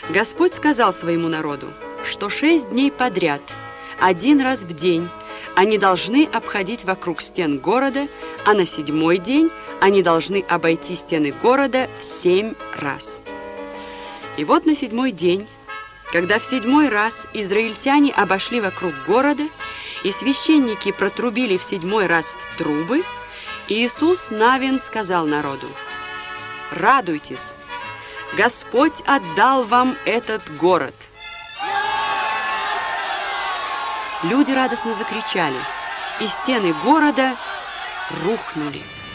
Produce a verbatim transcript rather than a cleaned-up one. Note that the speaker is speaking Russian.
Господь сказал своему народу, что шесть дней подряд, один раз в день, они должны обходить вокруг стен города, а на седьмой день они должны обойти стены города семь раз. И вот на седьмой день, когда в седьмой раз израильтяне обошли вокруг города, и священники протрубили в седьмой раз в трубы, Иисус Навин сказал народу: «Радуйтесь! Господь отдал вам этот город». Люди радостно закричали, и стены города рухнули.